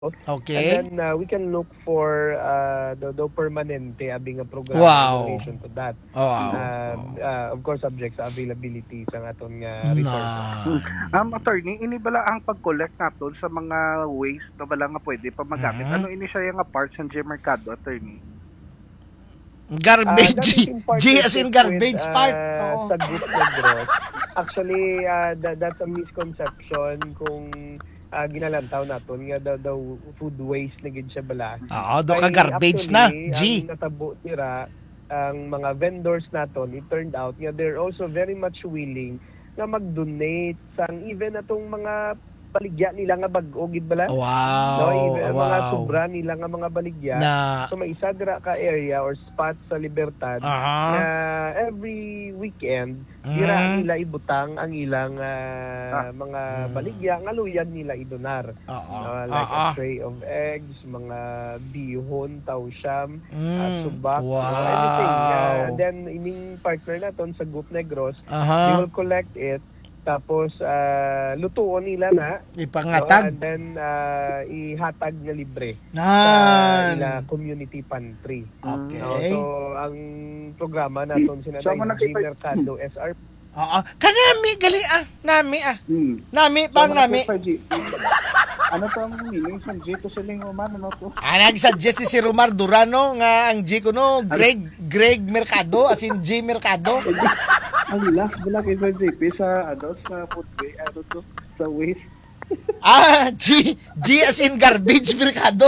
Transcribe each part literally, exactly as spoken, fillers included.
Okay. And then uh, we can look for uh, the, the permanente abing a program Wow. in relation to that. Oh, wow. Uh, uh, of course, subject sa availability sa aton nga Na. resources. Um, attorney, ini bala ang pag-collect naton sa mga waste na bala nga pwede pa magamit. Mhm. Ano ini siya yung nga parts ng G mercado, attorney? Garbage. Uh, that is G, in G as in partnership garbage with, uh, part. Oo. Sa group na Gross. Actually, uh, that, that's a misconception kung uh, ginalantaw naton nga the, the food waste na gid siya bala. Oo, do ka Ay, garbage na. actually, G. Ang natabo nira, ang mga vendors naton, it turned out nga they're also very much willing na mag-donate sang even atong mga baligya nila nga bag-o gid bala. Wow. No, even, mga Wow. sobra nila nga mga baligya. Na. So may isa dira ka area or spot sa Libertad Aha. na every weekend dira Mm. nila ibutang ang ilang ah, mga Mm. baligya nga luyan nila idonar. Oo. Uh, like Oo. a tray of eggs, mga bihon, tausyam, Mm. at subak, Wow. uh, anything. Uh, and then ining partner naton sa Group Negros, they Aha. will collect it tapos uh, lutuon nila na no? Ipangatag. And then uh, ihatag nga libre sa Nan. ila community pantry. Okay. No? So ang programa naton So, sinaday mo nakita- G Mercado S R P. Oo. Kanami gali ah. Nami ah. Hmm. Nami So, pang nami. sa G. Ano to ang meaning sa G to siling umano no to? Ah, nag-suggest ni si Romar Durano nga ang G ko no, Greg Greg Mercado as in G Mercado. Ang last bala kay Sir J P sa ano sa food waste, ano to sa waste. Ah, G G as in garbage Mercado.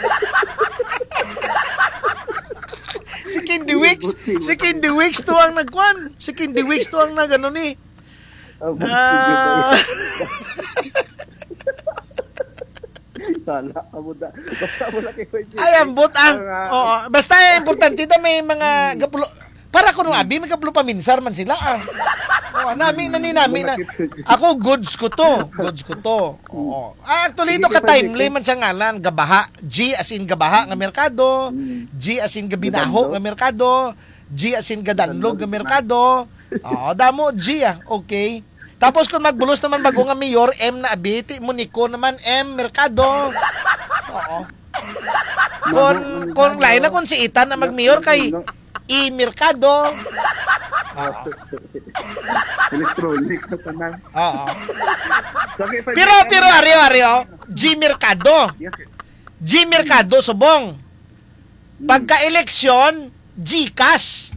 Si Candy Wicks, si Candy Wicks to ang nagkuan. Si Candy Wicks to ang nagano ni. Oh, Ah, Sala amo da. Basta wala kay Sir J P. ay ambot ah. Ang, ah, Oo, basta importante ta may mga gapulo. Para kuno abi may gapulo paminsar man sila ah. Oo, nami na ni nami na. Ako goods ko to, goods ko to. Oo. Ah, actually ito ka timely man sa ngalan, gabaha. G as in gabaha nga merkado, G as in gabinaho nga merkado, G as in gadanlog nga merkado. Oo, damo G ah. Okay. Tapos kung magbulos naman bago nga mayor, M na abiti, Munico naman M merkado. Oo. Kung kung lain na kung si Itan na magmayor kay I merkado. electronic na tanan. Oo. So, kay Sir Pero J P, pero ari ari oh. G merkado. Yes. G merkado subong. Pagka eleksyon, Gcash.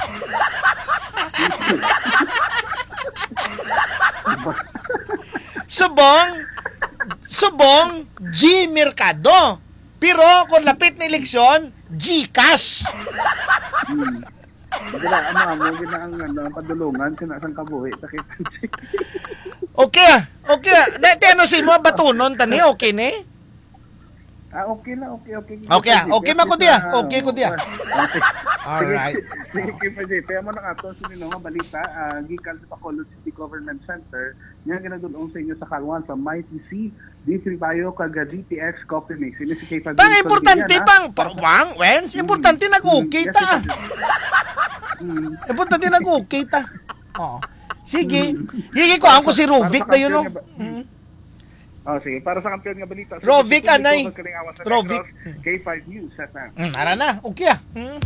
Subong, subong G merkado. Pero kung lapit na eleksyon, Gcash. Hmm. Dila ano mo gina ang ano padulungan sina sang kabuhi sa kay Sir J P. Okay ah. Okay ah. Dati ano si mo batunon tani okay ni? Ah, okay na, okay, okay. Okay, ah. Okay man ko diya. Okay ko diya. Okay. Alright. Sige, sige pa J P. Amo na ato sa inyo nga balita, ah, gikan sa Bacolod City Government Center, nga ginadulong sa inyo sa Kalwan sa M I T C, D three Bayo kag G T X Coffee Mix. Ini si Kay Fabio. Pang importante pang pang wens, importante nag-okay ta. Mm. Importante nag-okay ta. Oo. Sige. Sige ko ako si Rubik na yun no. Mm. Oh, sige. Para sa kampiyon nga balita. sa Rovic, Diyos, anay. magkalingawan sa Rovic. Negros, K five News. F M. Mm, ara na. Okay ah. Mm.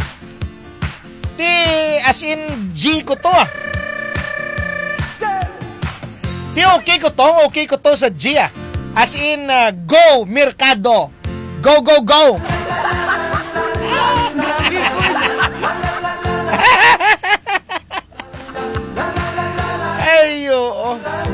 Ti as in G ko to ah. Ti okay ko to, okay ko to sa G ah. As in uh, go merkado. Go go go. Ay, oo.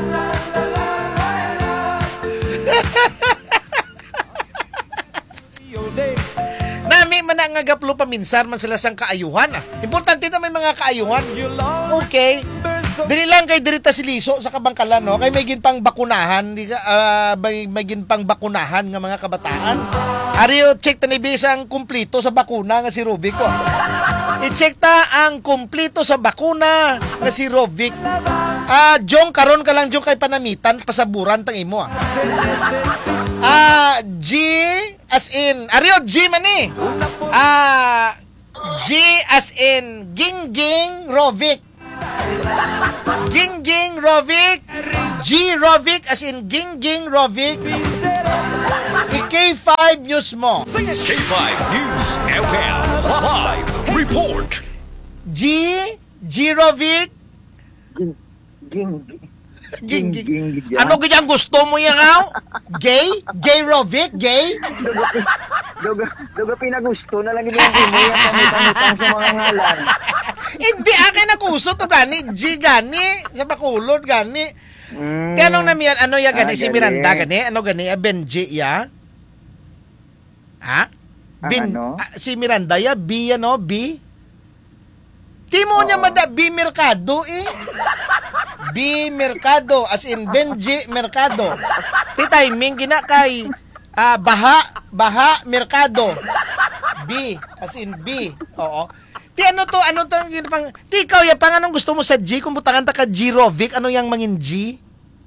Nami man nga gaplo paminsan man sila sang kaayuhan ah. Importante na may mga kaayuhan. Okay. Dili lang kay dirita si Liso sa kabangkalan no, kay may ginpang bakunahan, di ka uh, may, may ginpang bakunahan nga mga kabataan. Ariyo check ta ni bisang kumpleto sa bakuna nga si Rovic ko. I-check ta ang kumpleto sa bakuna nga si Rovic. Ah, Jong karon ka lang Jong kay panamitan pasaburan tang imo ah. Ah, G as in Ariyo G man ni. Ah, G as in Gingging Rovic. Gingging Rovic. G Rovic as in Gingging Rovic. I-K five News mo. K five News F M Live Report. G, Girovic, Ging, ging, Ging, ging. ging, ging. Ano ganyan gusto mo yan, aw? Gay? Gay Rovic? Gay? Dugo, dugo, dugo pinagusto na lang yung mo yan pamutang-utang sa mga ngalan. Hindi, akin nag-uso to gani. G gani. Sa bakulod gani. Mm. Kaya anong namiyan, ano ya gani? Ah, Si galing. Miranda gani? Ano gani? Ah, Benji ya? Ha? Ang Bin, ano? ah, si Miranda ya? B ano? B? Timo niya Oo. mada, B Mercado eh. B Mercado, as in Benji Mercado. Ti timing gina kay ah, Baha, Baha Mercado. B, as in B. Oo. Ti ano to, ano to, yun pang, ti ikaw ya, pang anong gusto mo sa G? Kung butangan ta ka Girovic, ano yang mangin G?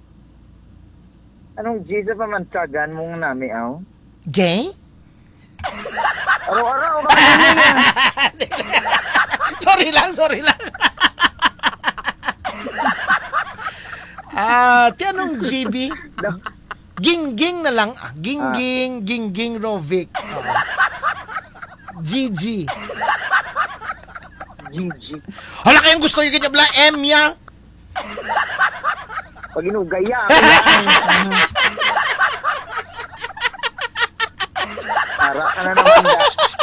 Anong G sa pamantagan mong nami, aw? Gay? Araw-araw ka yan. Sorry lang, sorry lang. Ah, ti anong G B? Gingging na lang. Ah, gingging, gingging Rovic. Oo. G G. G G. Hala kayong gusto yung ganyan bla M ya. Pag inugaya, ako yan. Para ka na naman da.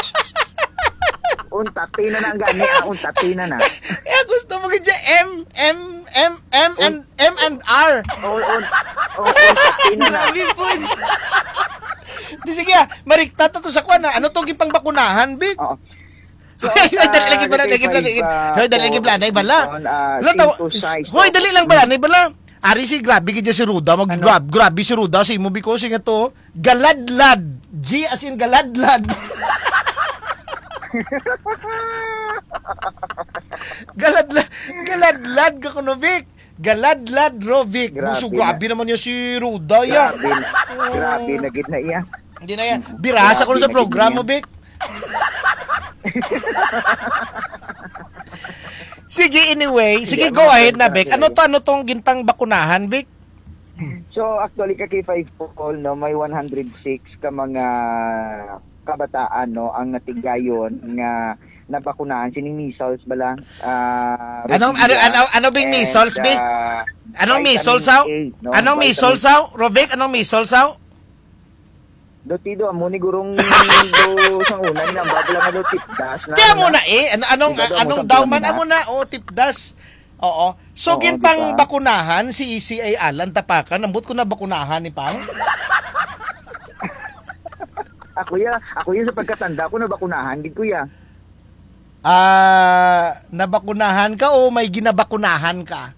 Untati na na ang gani, ah, untati na na. Eh gusto mo ganyan M M M M and M and R. O, un, o, untati na na. Di sige ah, mariktat na to sa kwan ah. Ano tong gipang bakunahan, big? Oo. Hoy, dali lagi bala, lagi bala. Hoy, dali lagi bala, nay bala. Hala taw. Hoy, dali lang bala, nay bala. Ari si grabe gid si Ruda, mag grab, grabe si Ruda si mo biko sing to. Galadlad. G as in galadlad. galadlad, galadlad ka kuno Vic. Galadlad Rovic. Grabe Buso na. grabe naman yung si Ruda ya. Grabe na. Grabe na gid na iya. Hindi na yan. Birasa ko na sa Grabe na program gid mo, Vic. Sige, anyway. Sige, go ahead na, Vic. Ano to, ano tong ginpang bakunahan, Vic? So actually ka K five Paul no may one hundred six ka mga kabataan no ang natigayon nga nabakunahan sining measles bala uh, Anong ano ano ano bing measles, Vic? Anong measles saw? Anong measles saw? Rovic, anong measles saw? Dotido amo ni gurong do sang una ni nambabla nga do tipdas na. Kaya mo na eh. Ano, anong Ikaw daw, anong mo daw sabihan man mo na. amo na? O, tipdas. Oo. So, Oo, ginpang diba? bakunahan, si E C A Alan Tapakan, nambut ko na bakunahan ni Pang. Ako ya, ako ya sa pagkatanda ko nabakunahan gid kuya. Ah, nabakunahan ka o may ginabakunahan ka?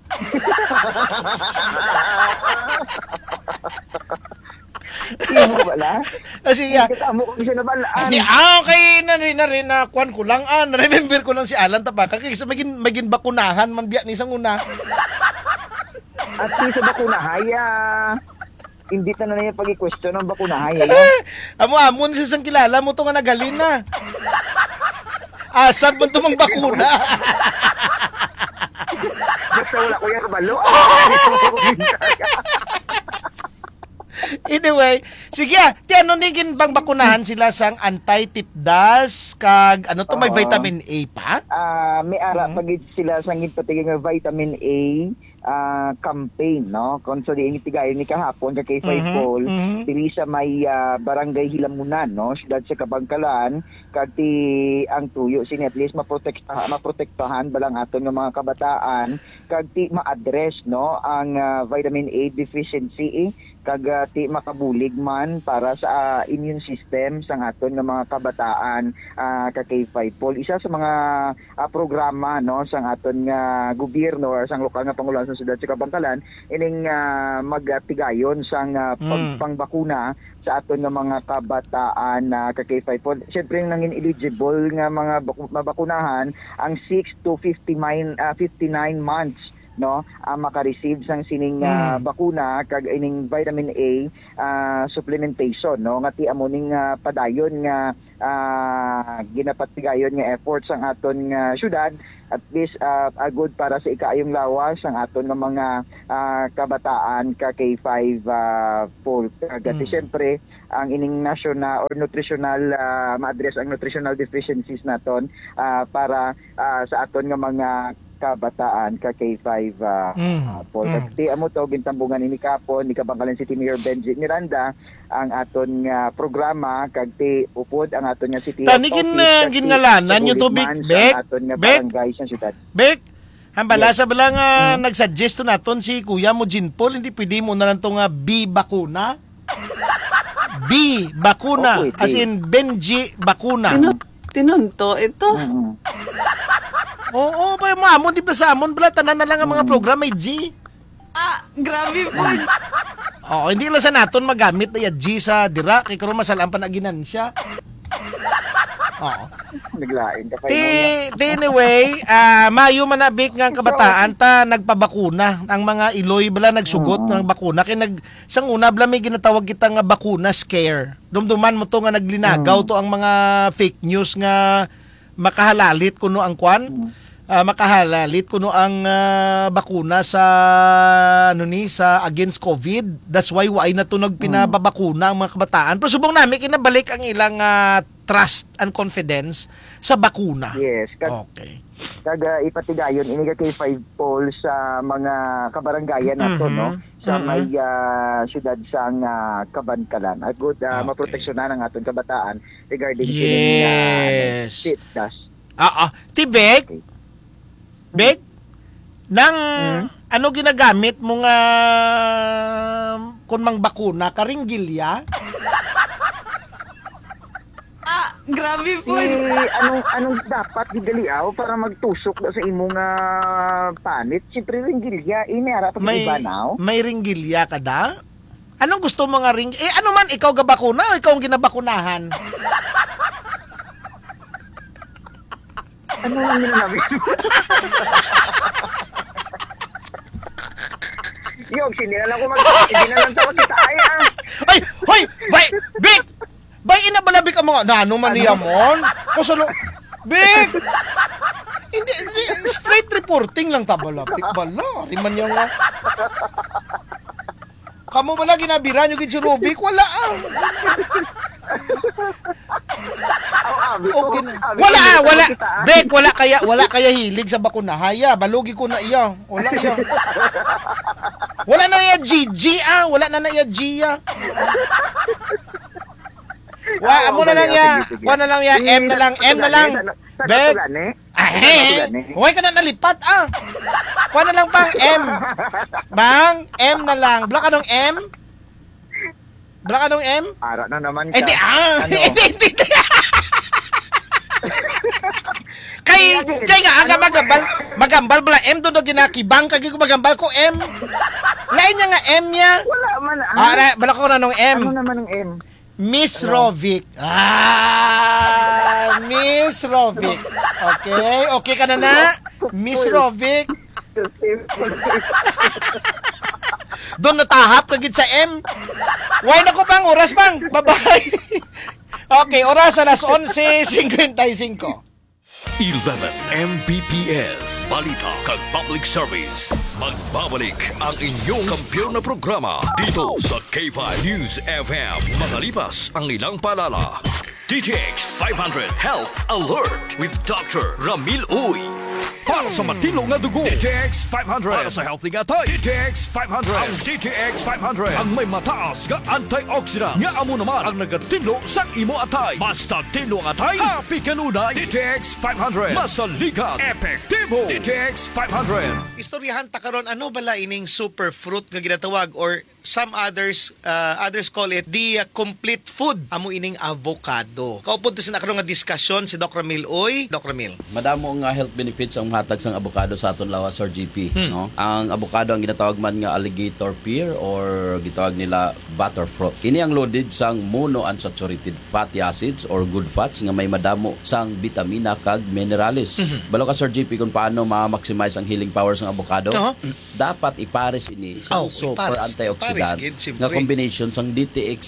Imo bala? Kasi ya, Kita mo ko siya nabalaan. Ani, ah, okay na rin na rin na kwan ko lang. Ah, na-remember ko lang si Alan Tapakan. Kasi magin, magin bakunahan man biya ni isang una. At di sa bakunahaya. Hindi ta na na yung pag-question ng bakunahaya. Amo, amo, ni isang kilala mo to nga nagalin na. Asab mo tumang bakuna. Basta wala ko yung kabalo. Anyway, sige ah, ti ano nigin bang bakunahan sila sang anti-tipdas kag ano to may Oo. vitamin A pa? Ah, may ara Mhm. pagit sila sa ngit patigay nga vitamin A ah, campaign no kung sa diin itigayon ni kahapon ka kay Five Mhm, Paul mhm. diri sa may ah, barangay Hilamunan no siyudad sa Kabangkalan kag ti ang tuyo sini at least maprotektahan maprotektahan balang aton nga mga kabataan kag ti ma-address no ang ah, vitamin A deficiency eh, kag ah, ti makabulig man para sa ah, immune system sang aton nga mga kabataan ah, ka K five Paul isa sa mga ah, programa no sang aton nga gobyerno or sang lokal nga pangulo sa siyudad sa Kabangkalan ining uh, magtigayon sang uh, Mm. pagpangbakuna sa aton nga mga kabataan na uh, ka K five Paul. Syempre nangin eligible nga mga baku- mabakunahan ang six to fifty-nine uh, fifty-nine months no ang maka-receive sang sining uh, Mm. bakuna kag ining vitamin A uh, supplementation no nga ti amo ning uh, padayon nga uh, ginapatigayon nga efforts ang aton nga syudad at least uh, agud para sa ikaayong lawas ang aton nga mga uh, kabataan ka K five uh, Paul kag Mm. syempre ang ining national or nutritional uh, ma-address ang nutritional deficiencies naton uh, para uh, sa aton nga mga kabataan ka K five uh, Mm. uh, Paul. Mm. Kasi amo to gintambungan ini kapon ni Kabangkalan City Mayor Benji Miranda ang aton nga programa kag ti upod ang aton nga city Tani gin uh, gingalanan yung tubig Bek. aton nga Bek. barangay sa syudad. Bek. Hambala sa bala nga Mm. nag-suggest to naton si Kuya mo Jean Paul, hindi pwede mo na lang to nga B bakuna. B bakuna Oh, pwede. as in Benji bakuna. Tinu- tinunto ito. Mm. Oo, pa maamon di ba sa amon bala tanan na lang ang mga program may G. Ah, grabe po. Oo, hindi lang sa naton magamit na G sa dira kay karon masalaan pa na ginansya. Oo. Naglain ka pa Ti, ti anyway, ah mayo man na big nga ang kabataan ta nagpabakuna. Ang mga Iloy bala nagsugot ng bakuna kay nag sang una bala may ginatawag kita nga bakuna scare. Dumduman mo to nga naglinagaw to ang mga fake news nga makahalalit kuno ang kwan. Ah, makahalalit kuno ang ah, bakuna sa ano ni sa against COVID. That's why why na to nagpinababakuna ang mga kabataan. Pero subong namin kinabalik ang ilang ah, trust and confidence sa bakuna. Yes, kag Okay. kaga ipatigayon ini ka K five poll sa mga kabaranggayan nato Mhm. no sa Mhm. may uh, syudad sang uh, Kabangkalan. At good uh, Okay. maproteksyonan ang aton kabataan regarding Yes. sit dust. Ah, ah. Tibek, Okay. Bek, nang Mhm. ano ginagamit mo nga kung mang bakuna, karinggilya? Ah, grabe po. Eh, anong anong dapat gidaliaw para magtusok sa imong uh, panit? Siyempre ring gilya ini ara pa May, iba now. may ringgilya ka da? Anong gusto mo nga ring... Eh, ano man, ikaw ga bakuna o ikaw ang ginabakunahan? Ano ang ginanabi? Yung, sinila lang ko mag... Hindi na lang tawag kita. Ay, ah. Ay, hoy, bay, Bek! Bay, inabalabik ang mga... Na, ano man niya mon? Kusulo... Bek! Hindi, hindi, straight reporting lang tabalabik. Bala, riman niya nga. Kamu bala ginabira nyo gid si Rubik? Wala ah. Abi ko, Okay na. abi Wala ko, ah, wala. kita, ah. Bek, wala kaya, wala kaya hilig sa bakuna. Haya, balugi ko na iya. Wala iya. Wala na iya G G ah. Wala na na iya G ah. Wa, Ah, amo na lang okay, ya. sige, sige. Wa na lang ya. M na lang, M na lang. Sa Bek. katulan eh. Ah, Sa eh. katulan eh. Huwag ka na nalipat ah. Kuha na lang pang M. Bang, M na lang. Bla ka nung M? Bla ka nung M? Para na naman ka. Eh di ah. Ano? Eh di, di, di. Kay, kay nga, aga magambal, magambal bala M doon do ginakibang, kagi ko magambal ko M. Lain niya nga M niya. Wala man. Ah, Ah, na- bala ko na nung M. ano naman ang M? Miss Rovic. Ah, Miss Rovic. Okay, okay ka na na? Miss Rovic. Doon natahap kagid sa M. Why na ko bang oras bang? Bye-bye. Okay, oras alas onse fifty-five. eleven M B P S Balita kag Public Service. Magbabalik ang inyong kampiyon na programa dito sa K five News F M. Makalipas ang ilang paalala. D T X five hundred Health Alert with Doctor Ramil Uy. Para sa matilong nga dugo, D T X five hundred. Para sa healthy nga tayo, D T X five hundred. Ang D T X five hundred ang may mataas nga antioxidant. Nga amo naman ang nagatinlo sa imo atay. Basta tinlo ang atay, happy kanunay. D T X five hundred. Masaligan, epektibo. D T X five hundred. Istoryahan ta karon ano bala ining superfruit nga ginatawag or some others uh, others call it the uh, complete food. Amo ining avocado. Kaupod sa nakaroon nga diskusyon si Doc Ramil Oy. Doc Ramil. Madamo nga health benefits ang hatag sang avocado sa aton lawas or G P, Hmm. no? Ang avocado ang ginatawag man nga alligator pear or gitawag nila butterfruit. Ini ang loaded sang monounsaturated fatty acids or good fats nga may madamo sang bitamina kag minerales. Balo ka Sir G P kung paano ma-maximize ang healing powers ng avocado, Oo. dapat ipares ini Oh, sang super ipares. antioxidant Ipares, gid, nga siyempre. combination sang D T X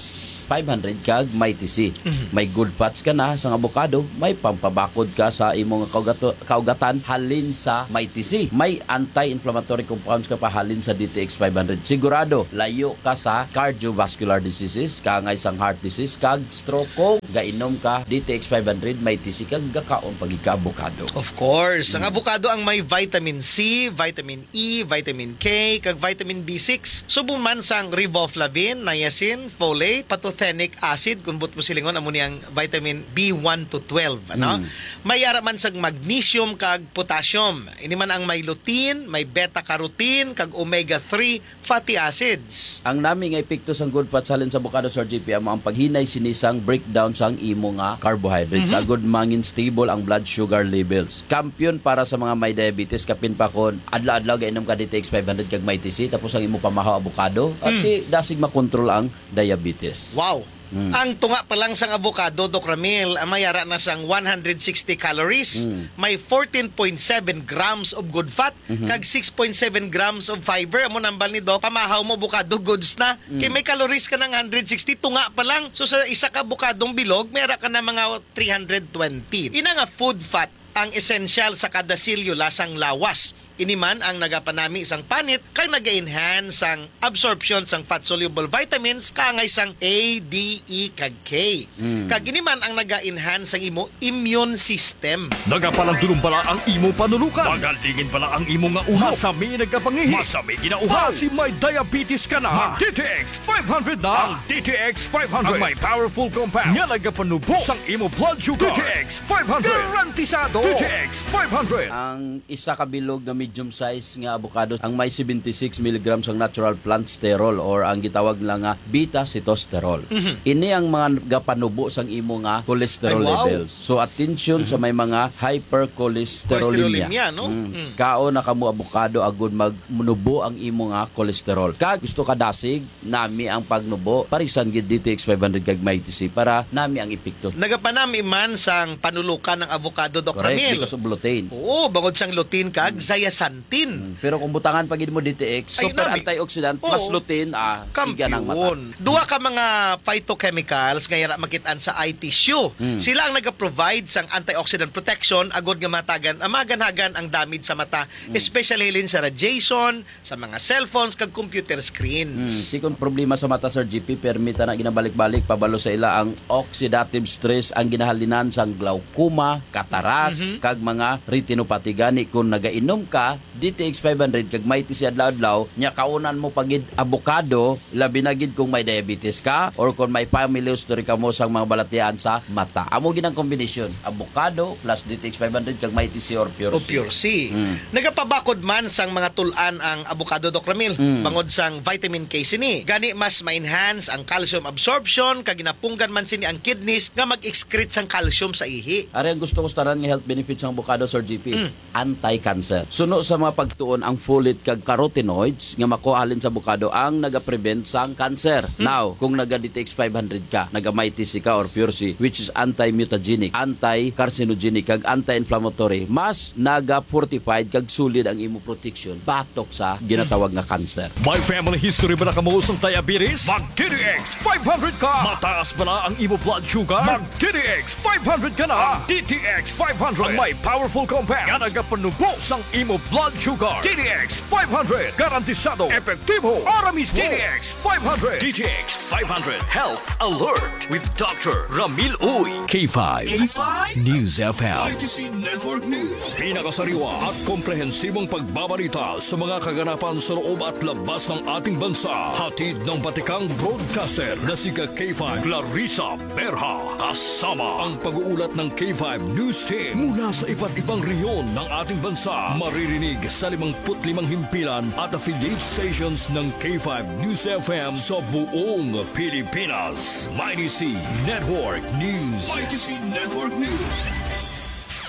five hundred kag Mighty C. May good fats ka na sa avocado, may pampabakod ka sa imong kaugato, kaugatan halin sa Mighty C. May anti-inflammatory compounds ka pa halin sa D T X five hundred. Sigurado layo ka sa cardiovascular diseases, kangay sang heart disease kag stroke. Kung gainom ka D T X five hundred Mighty C kag gakaon pagika avocado. Of course, ang avocado ang may vitamin C, vitamin E, vitamin K, kag vitamin B six. Subong man sang riboflavin, niacin, folate, pantothenic acid, kung but mo silingon amo niyang vitamin B one to twelve, ano? Mm. May ara man sang magnesium kag potassium. Ini man ang may lutein, may beta-carotene kag omega three fatty acids. Ang nami nga epekto sang good fats halin sa avocado, Sir J P, amo ang paghinay sinisang breakdown sang imo nga carbohydrates. Mm-hmm. Agud mangin stable ang blood sugar levels. Kampiyon para sa mga may diabetes, kapin pa kon adlaw-adlaw gainom ka D T X five hundred kag Mighty C tapos ang imo pamahaw avocado at Mm. di dasig makontrol ang diabetes. Wow. Mm. Ang tunga pa lang sang avocado, Doc Ramil, ang mayara na sang one hundred sixty calories, Mm. may fourteen point seven grams of good fat, Mhm. kag six point seven grams of fiber. Amo nambal ni Doc, pamahaw mo avocado goods na. Mm. Kay may calories ka ng one hundred sixty, tunga pa lang. So sa isa ka avocadong bilog, mayara ka na mga three hundred twenty. Ina nga food fat ang essential sa kada silyo lasang lawas. Ini man ang nagapanami isang panit kay naga-enhance ang absorption sang fat-soluble vitamins kangay sang A, D, E, kag K. Mm. Kag ini man ang naga-enhance ang imo immune system. Nagapalandulong bala ang imo panulukan. Magalingin bala ang imo nga ulo. Masami nagkapangihi. Masami ginauhaw. Basi may diabetes ka na. D T X five hundred na. Ang D T X five hundred. Ang may powerful compounds. Nga nagapanubo sang imo blood sugar. D T X five hundred. Garantisado. D T X five hundred. Ang isa ka bilog na medium size nga avocado ang may seventy-six milligrams ang natural plant sterol or ang gitawag lang nga beta sitosterol. Mhm. Ini ang mga gapanubo sang imo nga cholesterol Ay, wow. levels. So attention sa may mga hypercholesterolemia. Cholesterolemia, no? Mm. Mm. Kao na kamo avocado agud magnubo ang imo nga cholesterol. Kag gusto ka dasig nami ang pagnubo parisan gid D T X five hundred kag Mighty C para nami ang epekto. Nagapanami man sang panulukan ng avocado, Doc Correct, Ramil. because of lutein. Oo, bangod sang lutein kag zeaxanthin. Pero kung butangan pag mo D T X, Ay, super nami. antioxidant Oo. plus lutein, ah, siga ng mata. Kampiyon. Duwa ka mga phytochemicals nga yara makitaan sa eye tissue. Mm. Sila ang nag-provide sang antioxidant protection agod nga matagan amagan-hagan ang damage sa mata, especially hilin sa radiation, sa mga cellphones kag computer Hmm, screens. sikon problema sa mata, Sir G P, permita na ginabalik-balik pabalo sa ila ang oxidative stress ang ginahalinan sang glaucoma, katarak, Mhm. kag mga retinopathy gani. Kung nagainom ka D T X five hundred kag Mighty C adlaw-adlaw, nya kaunan mo pagid avocado, labi na gid kung may diabetes ka or kung may family history ka mo sang mga balatian sa mata. Amo ginang kombinasyon, avocado plus D T X five hundred kag Mighty C or Pure O C. Pure C. Mm. Nagapabakod man sang mga tulan ang avocado, Doc Ramil. Mm. Bangod sang vitamin K sini. Gani mas ma-enhance ang calcium absorption kag ginapunggan man sini ang kidneys nga mag-excrete sang calcium sa ihi. Ari ang gusto ko tanan nga health benefits ng avocado, Sir G P. Mm. Anti-cancer. Suno sa mga pagtuon ang folate kag carotenoids nga makuhalin sa avocado ang naga-prevent sang cancer. Now, kung naga-D T X five hundred ka, naga-Mighty C ka or Pure C, which is anti-mutagenic, anti-carcinogenic kag anti-inflammatory, mas naga-fortified kag solid ang imo protection batok sa ginatawag nga cancer. May family history ba na kamo sa diabetes? Mag D T X five hundred ka! Mataas ba na ang imo blood sugar? Mag D T X five hundred ka na! D T X five hundred ang may powerful compounds nga nagapanubo sang imo blood sugar. D T X five hundred garantisado, epektibo, para mismo. D T X five hundred. D T X five hundred Health Alert with Doctor Ramil Uy. K five. K five News F M. I T C Network News. Pinakasariwa at komprehensibong pagbabalita sa mga kaganapan sa loob at labas ng ating bansa. Hatid ng batikang broadcaster na si K five Clarissa Berha. Kasama ang pag-uulat ng K five News Team mula sa iba't ibang rehiyon ng ating bansa. Maririnig sa limangput limang himpilan at affiliate stations ng K five News F M sa buong Pilipinas. Mighty C Network News. Mighty C Network News.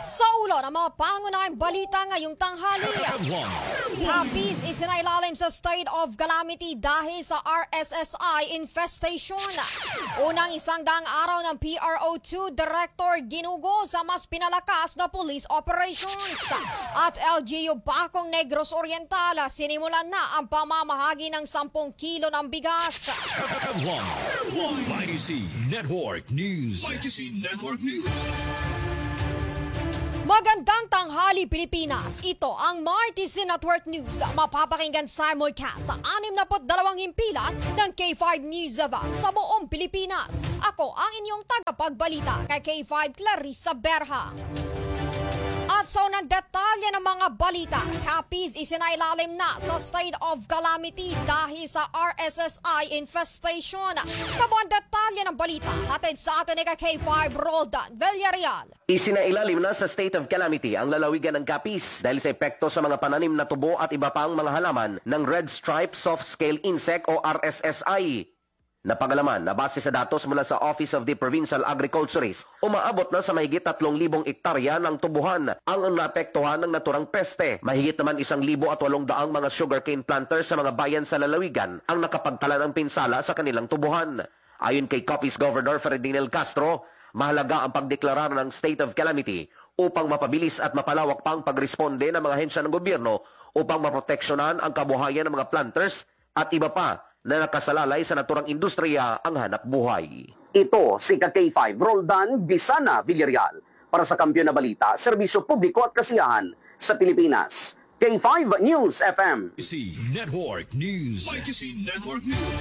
Sa ulo ng mga pangunahing balita ngayong tanghali. Capiz isinailalim sa state of calamity dahil sa R S S I infestation. Unang isang daang araw ng P R O two Director ginugo sa mas pinalakas na police operations. At L G U Bacong Negros Oriental sinimulan na ang pamamahagi ng sampung kilo ng bigas. Y T C Network News. Y T C Network News. Magandang tanghali Pilipinas. Ito ang Y T C Network News. Mapapakinggan simulcast sa anim na dalawang himpilan ng K five News of sa buong Pilipinas. Ako ang inyong tagapagbalita kay K five Clarissa Berha. At sa unang detalye ng mga balita, Capiz isinailalim na sa state of calamity dahil sa R S S I infestation. Kabuang detalye ng balita, hatid sa atin ni K five Roldan Villarreal. Isinailalim na sa state of calamity ang lalawigan ng Capiz dahil sa epekto sa mga pananim na tubo at iba pang mga halaman ng Red Stripe Soft Scale Insect o R S S I. Napagalaman na base sa datos mula sa Office of the Provincial Agriculturist, umaabot na sa mahigit tatlong libong ektarya ng tubuhan ang naapektuhan ng naturang peste. Mahigit naman isang libo at walong daang mga sugarcane planters sa mga bayan sa lalawigan ang nakapagtala ng pinsala sa kanilang tubuhan. Ayon kay Capiz Governor Ferdinand Castro, mahalaga ang pagdeklara ng state of calamity upang mapabilis at mapalawak pang pagresponde ng mga ahensya ng gobyerno upang maproteksyonan ang kabuhayan ng mga planters at iba pa na nakasalalay sa naturang industriya ang hanap buhay. Ito si K five Roldan Bisana Villarreal para sa Kampiyon na Balita, Serbisyo Publiko at Kasiyahan sa Pilipinas. K five News F M. Y T C Network News. Y T C Network News.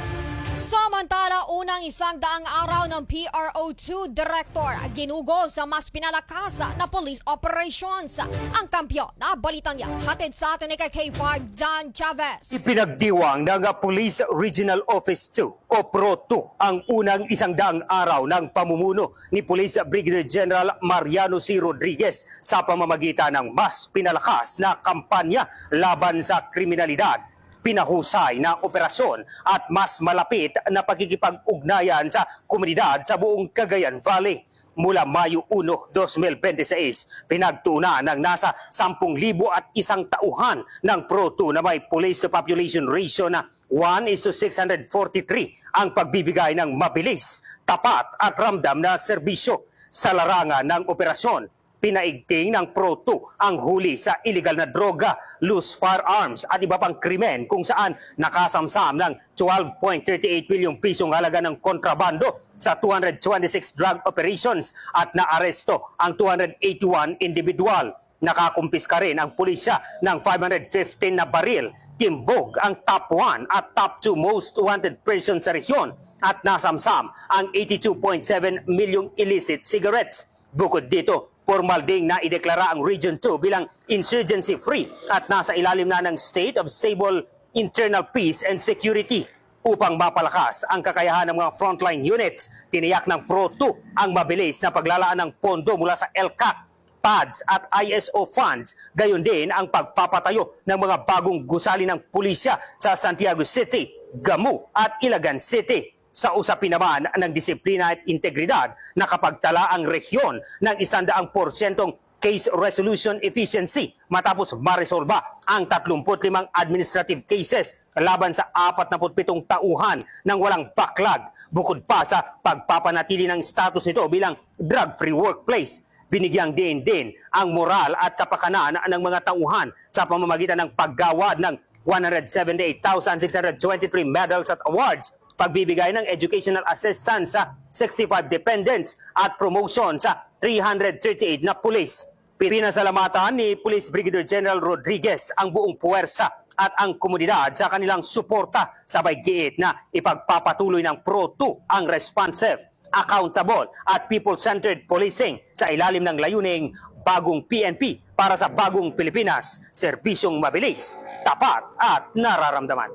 Samantala, unang isang daang araw ng P R O two Director ginugo sa mas pinalakas na police operations. Ang kampiyon na balitang yan, hatid sa atin ni K five John Chavez. Ipinagdiwang ng Police Regional Office two o P R O two ang unang isang daang araw ng pamumuno ni Police Brigadier General Mariano C. Rodriguez sa pamamagitan ng mas pinalakas na kampanya laban sa kriminalidad, pinahusay na operasyon at mas malapit na pagkikipag-ugnayan sa komunidad sa buong Cagayan Valley. Mula Mayo first, twenty twenty-six, pinagtuna ng nasa ten libo at isang tauhan ng P R O two na may police to population ratio na one is to six hundred forty-three ang pagbibigay ng mabilis, tapat at ramdam na serbisyo. Sa larangan ng operasyon, pinaigting ng P R O two ang huli sa illegal na droga, loose firearms at iba pang krimen kung saan nakasamsam ng twelve point three eight milyong pisong halaga ng kontrabando sa two hundred twenty-six drug operations at naaresto ang two hundred eighty-one individual. Nakakumpiska rin ang pulisya ng five hundred fifteen na baril, timbog ang top one at top two most wanted person sa rehiyon at nasamsam ang eighty-two point seven milyong illicit cigarettes. Bukod dito, formal ding na ideklara ang Region two bilang insurgency-free at nasa ilalim na ng State of Stable Internal Peace and Security. Upang mapalakas ang kakayahan ng mga frontline units, tiniyak ng P R O two ang mabilis na paglalaan ng pondo mula sa L C A C, P A D S at I S O funds, gayon din ang pagpapatayo ng mga bagong gusali ng pulisya sa Santiago City, Gamu at Ilagan City. Sa usapin naman ng disiplina at integridad, nakapagtala ang rehiyon ng isandaang porsyentong case resolution efficiency matapos maresolba ang tatlumput limang administrative cases laban sa apat na pitong tauhan ng walang backlog. Bukod pa sa pagpapanatili ng status nito bilang drug-free workplace, binigyang din din ang moral at kapakanan ng mga tauhan sa pamamagitan ng paggawad ng one hundred seventy-eight thousand six hundred twenty-three medals at awards, pagbibigay ng educational assistance sa sixty-five dependents at promotion sa three hundred thirty-eight na pulis. Pinasalamatan ni Police Brigadier General Rodriguez ang buong puwersa at ang komunidad sa kanilang suporta, sabay giit na ipagpapatuloy ng P R O two ang responsive, accountable at people-centered policing sa ilalim ng layuning bagong P N P para sa bagong Pilipinas, serbisyong mabilis, tapat at nararamdaman.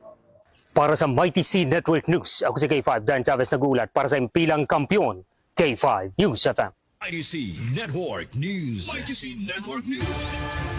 Para sa Y T C Network News, ako si K five Dan Chavez nagulat para sa impilang kampiyon, K five News F M. Y T C Network News. Y T C Network News.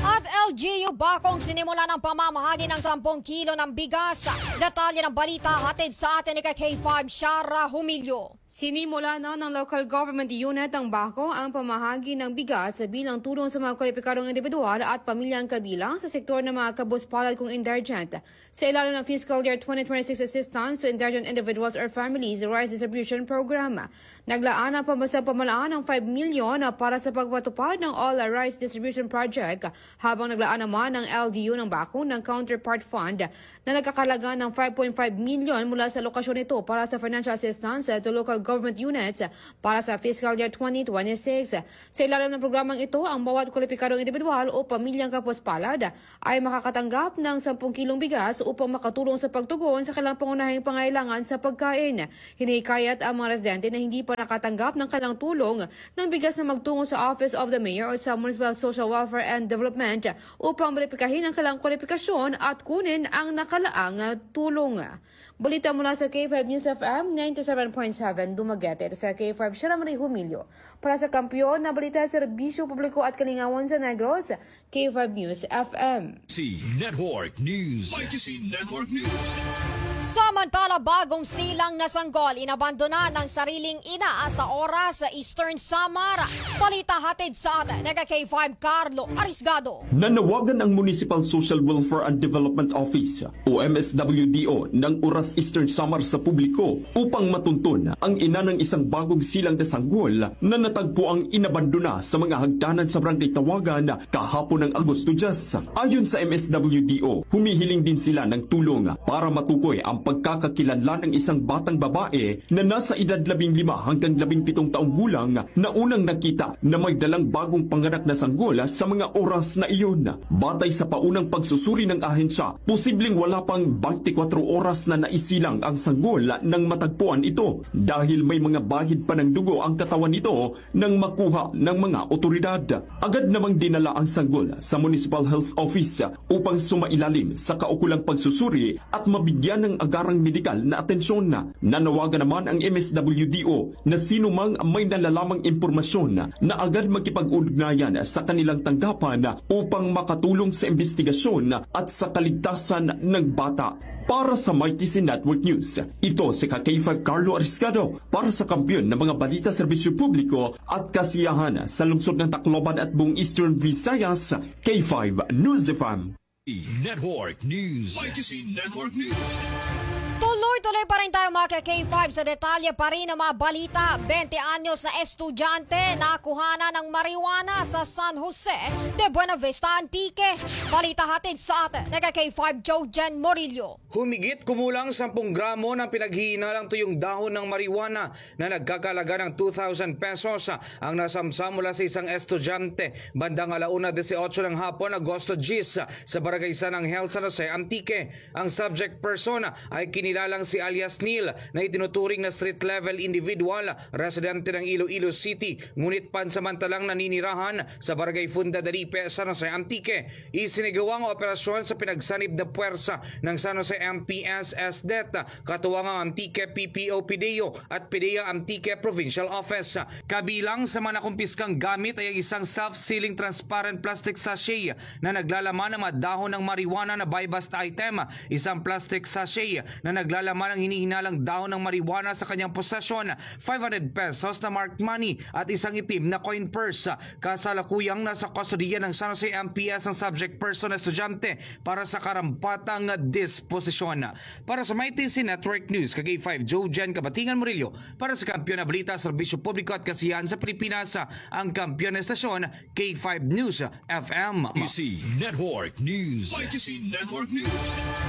At L G U Bacong sinimula ng pamamahagi ng sampung kilo ng bigas. Detalye ng balita hatid sa atin ni K five Shara Humilio. Sinimula na ng local government unit ng Baco ang pamahagi ng bigas bilang tulong sa mga kwalipikadong individual at pamilyang kabilang sa sektor ng mga kabuspalad kung indigent. Sa ilalim ng Fiscal Year twenty twenty-six Assistance to Indigent Individuals or Families Rice Distribution Program, naglaan ang pambasang pamalaan ng five milyon para sa pagpatupad ng All Rice Distribution Project, habang naglaan naman ng L D U ng Baco ng Counterpart Fund na nagkakalaga ng five point five milyon mula sa lokasyon nito para sa financial assistance to local government units para sa Fiscal Year twenty twenty-six. Sa ilalim ng programang ito, ang bawat kwalipikadong individual o pamilyang kapuspalad ay makakatanggap ng sampung kilong bigas upang makatulong sa pagtugon sa kanilang pangunahing pangailangan sa pagkain. Hinihikayat ang mga residente na hindi pa nakatanggap ng kanilang tulong ng bigas na magtungo sa Office of the Mayor o sa Municipal Social Welfare and Development upang veripikahin ang kanilang kwalifikasyon at kunin ang nakalaang tulong. Balita mula sa K five News F M ninety-seven point seven Dumaguete. Sa K five Shara Marie Humilio. Para sa kampiyon na balita, serbisyo publiko at kalingawan sa Negros, K five News F M. C Network News. Y T C Network News. Samantala, bagong silang na sanggol inabandona ng sariling ina sa oras sa Eastern Samar. Balita hatid sa atin ng K five Carlo Arisgado. Nanawagan ang Municipal Social Welfare and Development Office o M S W D O ng oras Eastern Samar sa publiko upang matuntun ang ina ng isang bagong silang na sanggol na natagpo ang inabandona sa mga hagdanan sa Barangay Tawagan kahapon ng Agosto diyes. Ayon sa M S W D O, humihiling din sila ng tulong para matukoy ang pagkakakilanlan ng isang batang babae na nasa edad labing lima hanggang labing pitong taong gulang na unang nakita na may dalang bagong panganak na sanggol sa mga oras na iyon. Batay sa paunang pagsusuri ng ahensya, posibleng wala pang twenty-four oras na naisilang ang sanggol nang matagpuan ito dahil may mga bahid pa ng dugo ang katawan nito nang makuha ng mga otoridad. Agad namang dinala ang sanggol sa Municipal Health Office upang sumailalim sa kaukulang pagsusuri at mabigyan ng agarang medikal na atensyon. Nanawagan naman ang M S W D O na sino mang may nalalamang impormasyon na agad makipag-ugnayan sa kanilang tanggapan upang makatulong sa investigasyon at sa kaligtasan ng bata. Para sa Y T C Network News, ito si K five Carlo Arisgado para sa kampiyon ng mga balita, serbisyo publiko at kasiyahan sa lungsod ng Tacloban at buong Eastern Visayas, K five News F M. Network News. Y T C Network News. Tuloy-tuloy pa rin tayo mga K five sa detalye pa rin ng mga balita. twenty anyos na estudyante nakuhanan ng marijuana sa San Jose de Buena Vista, Antique. Balita hatid sa atin ng K five Jojen Morillo. Humigit kumulang sampung gramo ng pinaghihinalang tuyong dahon ng marijuana na nagkakalaga ng two thousand pesos ang nasamsam mula sa isang estudyante bandang alauna eighteen ng hapon, Agosto diyes sa Barangay San Angel, San Jose, Antique. Ang subject person ay kinilalang si alias Neil na itinuturing na street level individual, residente ng Iloilo City, ngunit pansamantalang naninirahan sa Barangay Funda Daripe, San Jose, Antique. Isinigawang operasyon sa pinagsanib na puwersa ng San Jose M P S S D E T, katuwangang Antique P P O Pideo at Pidea Antique Provincial Office. Kabilang sa mga nakumpiskang gamit ay isang self-sealing transparent plastic sachet na naglalaman ng mga dahon ng marijuana na buy-bust item, isang plastic sachet na naglalaman ng hinihinalang dahon ng marijuana sa kanyang posesyon, five hundred pesos na marked money at isang itim na coin purse. Kasalukuyang nasa kustodiya ng San Jose M P S ang subject person na estudyante para sa karampatang disposisyon. Para sa Y T C Network News, K five Jojen Kabatingan Murillo para sa kampiyon na balita, serbisyo publiko at kasiyahan sa Pilipinas, ang kampiyon na estasyon K five News F M. Y T C Network News. Y T C Network News.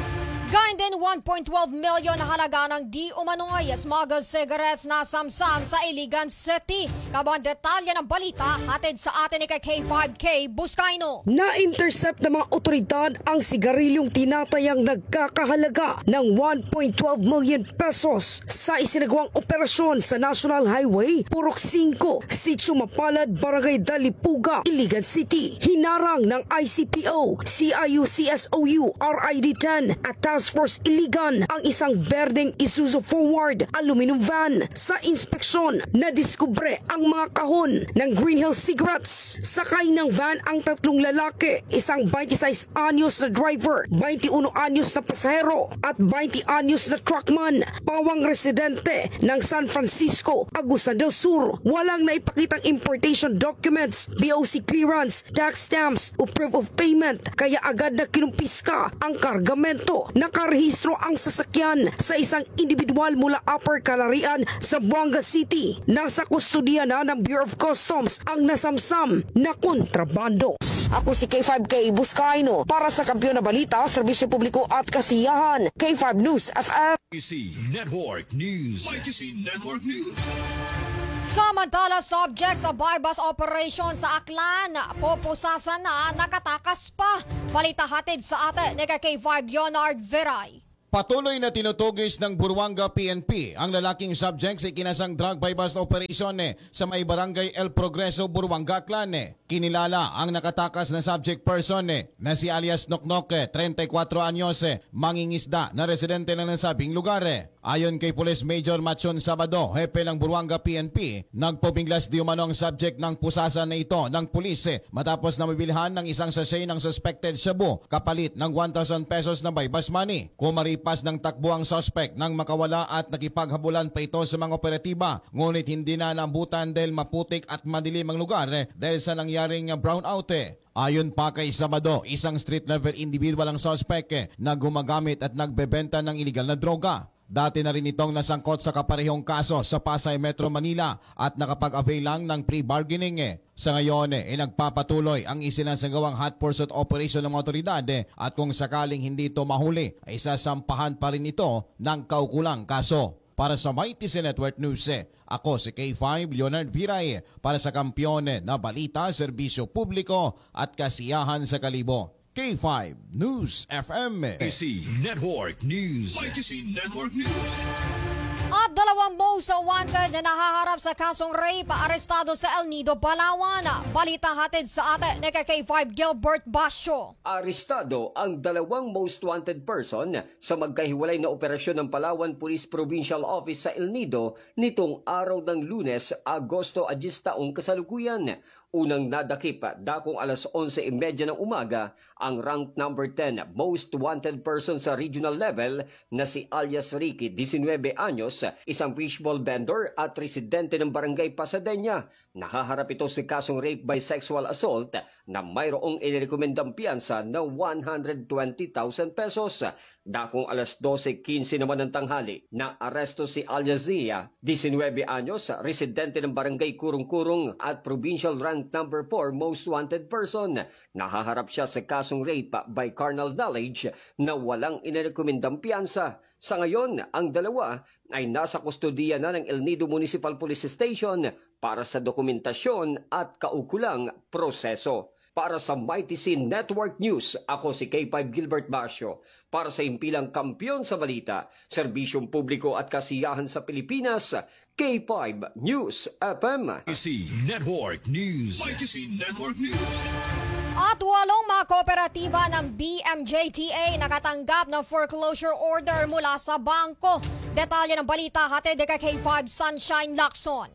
Gayun din one point one two milyon na halaga ng di umano'y smuggled cigarettes na samsam sa Iligan City. Kabang detalye ng balita hatid sa atin ni K five K Buscaino. Na-intercept ng mga otoridad ang sigarilyong tinatayang nagkakahalaga ng one point one two million pesos sa isinagawang operasyon sa National Highway Purok five, Sitio Mapalad, Barangay Dalipuga, Iligan City. Hinarang ng I C P O, C I U C S O U, R I D ten at Task Task Force Iligan ang isang berdeng Isuzu Forward aluminum van. Sa inspeksyon, nadiskubre ang mga kahon ng Green Hill cigarettes. Sakay ng van ang tatlong lalaki, isang twenty-six anyos na driver, twenty-one anyos na pasahero at twenty anyos na truckman. Pawang residente ng San Francisco, Agusan del Sur. Walang naipakitang importation documents, B O C clearance, tax stamps o proof of payment, kaya agad na kinumpiska ang kargamento. Nakarehistro ang sasakyan sa isang individual mula Upper Calarian sa Buanga City. Nasa kustodiya na ng Bureau of Customs ang nasamsam na kontrabando. Ako si K five K Buscaino para sa Kampiyon na Balita, Serbisyo Publiko at Kasiyahan. K five News F M. Y C Network News. Y C Network News. Samantala, subject sa bypass operation sa Aklan, pupusasan na nakatakas pa. Balita hatid sa atin ni K five Leonard Veray. Patuloy na tinutugis ng Buruanga P N P ang lalaking subject sa ikinasang drug bypass operation eh, sa may barangay El Progreso, Buruanga, Aklan. Eh. Kinilala ang nakatakas na subject person eh, na si alias Noknok, eh, thirty-four anyos, eh, mangingisda na residente ng nasabing lugar. Eh. Ayon kay Police Major Machon Sabado, hepe ng Buruanga P N P, nagpabinglas di umano ang subject ng pusasan na ito ng pulis eh, matapos na mabilhan ng isang sachet ng suspected shabu kapalit ng one thousand pesos na bypass money. Kumaripas ng takbo ang suspect nang makawala at nakipaghabulan pa ito sa mga operatiba, ngunit hindi na naambutan dahil maputik at madilim ang lugar eh, dahil sa nangyaring brownout. Eh. Ayon pa kay Sabado, isang street-level individual ang suspect eh, na gumagamit at nagbebenta ng iligal na droga. Dati na rin itong nasangkot sa kaparehong kaso sa Pasay Metro Manila at nakapag-avail lang ng pre-bargaining. Eh. Sa ngayon, eh, eh, nagpapatuloy ang isinasagawang hot pursuit operation ng mga otoridad eh, at kung sakaling hindi ito mahuli, ay sasampahan pa rin ito ng kaukulang kaso. Para sa Y T C Network News, eh, ako si K five Leonard Viray para sa Kampiyon na Balita, Serbisyo Publiko at Kasiyahan sa Kalibo. K five News F M. Y C Network News. Y C Network News. At dalawang most wanted na nahaharap sa kasong rape arestado sa El Nido, Palawan. Balita hatid sa atin ni K five Gilbert Basyo. Arestado ang dalawang most wanted person sa magkahiwalay na operasyon ng Palawan Police Provincial Office sa El Nido nitong araw ng Lunes, Agosto diyes taong kasalukuyan. Unang nadakip dakong alas onse trenta ng umaga ang ranked number ten most wanted person sa regional level na si alias Ricky, nineteen anyos, isang fishball vendor at residente ng barangay Pasadena. Nahaharap ito sa kasong rape by sexual assault na mayroong inirekomendang piyansa na one hundred twenty thousand pesos. Dakong alas dose quince naman ng tanghali na aresto si alias Zia, nineteen anyos, residente ng barangay Kurong-Kurong at provincial rank number four most wanted person. Nahaharap siya sa kasong rape by carnal knowledge na walang inirekomendang piyansa. Sa ngayon, ang dalawa ay nasa kustodiya na ng El Nido Municipal Police Station para sa dokumentasyon at kaukulang proseso. Para sa Y T C Network News, ako si K five Gilbert Basyo. Para sa impilang kampiyon sa balita, serbisyong publiko at kasiyahan sa Pilipinas, K five News F M. Y C Network News. Y C Network News. At walong mga kooperatiba ng B M J T A nakatanggap ng foreclosure order mula sa bangko. Detalye ng balita hatid kay K five Sunshine Lacson.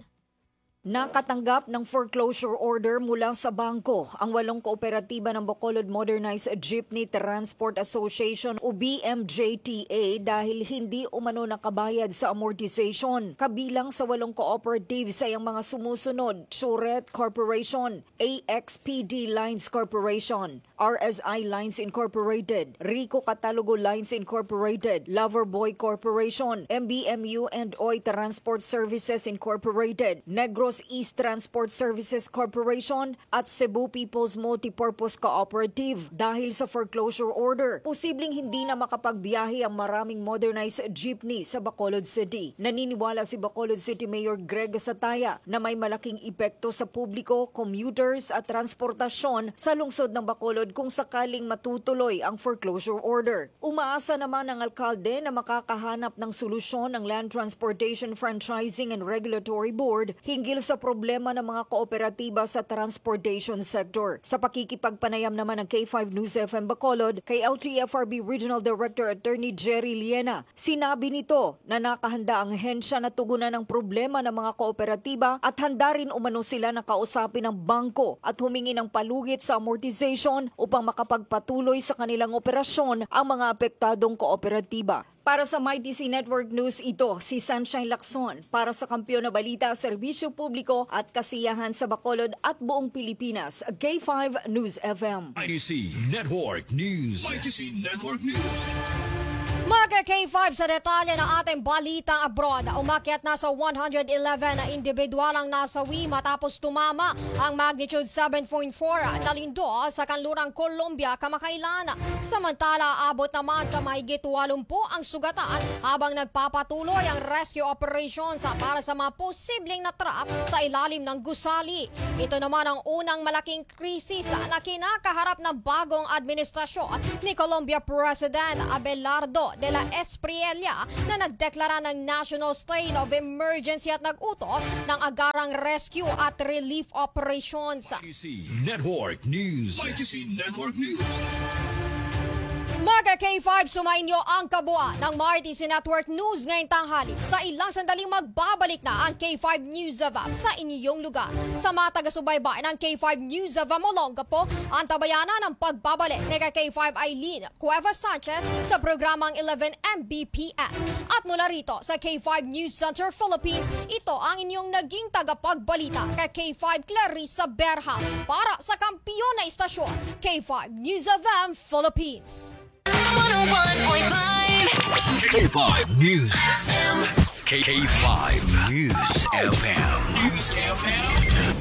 Nakatanggap ng foreclosure order mula sa bangko ang walong kooperatiba ng Bacolod Modernized Jeepney Transport Association o B M J T A dahil hindi umano nakabayad sa amortization. Kabilang sa walong cooperatives ay ang mga sumusunod: Suret Corporation, A X P D Lines Corporation, R S I Lines Incorporated, Rico Catalogo Lines Incorporated, Loverboy Corporation, M B M U and Oy Transport Services Incorporated, Negros East Transport Services Corporation at Cebu People's Multipurpose Cooperative. Dahil sa foreclosure order, posibleng hindi na makapagbiyahe ang maraming modernized jeepney sa Bacolod City. Naniniwala si Bacolod City Mayor Greg Sataya na may malaking epekto sa publiko, commuters at transportasyon sa lungsod ng Bacolod kung sakaling matutuloy ang foreclosure order. Umaasa naman ang alkalde na makakahanap ng solusyon ng Land Transportation Franchising and Regulatory Board hinggil sa problema ng mga kooperatiba sa transportation sector. Sa pakikipagpanayam naman ng K five News F M Bacolod kay L T F R B Regional Director Attorney Jerry Liena, sinabi nito na nakahanda ang hensya na tugunan ng problema ng mga kooperatiba at handa rin umano sila na kausapin ng bangko at humingi ng palugit sa amortization upang makapagpatuloy sa kanilang operasyon ang mga apektadong kooperatiba. Para sa My T C Network News, ito si Sunshine Lacson para sa Kampiyon na Balita, Serbisyo Publiko at Kasiyahan sa Bacolod at buong Pilipinas, K five News F M. My T C Network News. My T C Network News. Mga K five sa detalye ng ating balitang abroad, umakyat na sa one hundred eleven na individual ang nasawi matapos tumama ang magnitude seven point four na lindo sa kanlurang Colombia kamakailan. Samantala, abot naman sa mahigit walumpu ang sugatan habang nagpapatuloy ang rescue operations para sa mga posibleng natrap sa ilalim ng gusali. Ito naman ang unang malaking krisis na kinakaharap ng bagong administrasyon ni Colombia President Abelardo de la Espriella na nagdeklara ng national state of emergency at nag-utos ng agarang rescue at relief operations. My T C Network News. My T C Network News. Mga K five, sumainyo ang kabuuan ng M R T C Network News ngayong tanghali. Sa ilang sandaling magbabalik na ang K five News of Am sa inyong lugar. Sa mga taga-subaybay ng K five News of Am Olongapo, ang tabayanan ng pagbabalik ni K five Eileen Cuevas Sanchez sa programang eleven M B P S. At mula rito sa K five News Center Philippines, ito ang inyong naging tagapagbalita kay K five Clarissa Berha para sa kampiyon na istasyon K five News of Am Philippines. one oh one point five K five News F M. K five News F M. News F M.